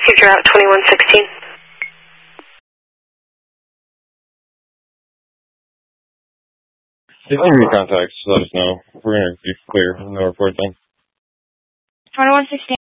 Future out 2116. If you need contacts, let us know. We're going to be clear. No report then. 2116.